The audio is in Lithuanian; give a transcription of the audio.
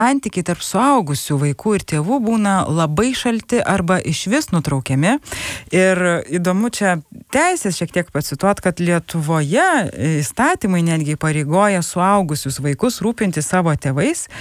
santykiai tarp suaugusių vaikų ir tėvų būna labai šalti arba išvis nutraukiami. Ir įdomu čia teisės šiek tiek pacituot, kad Lietuvoje įstatymai netgi įpareigoja suaugusius vaikus rūpintis savo tėvais